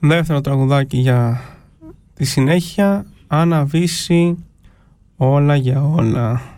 Δεύτερο τραγουδάκι για τη συνέχεια, Άννα Βύση, όλα για όλα.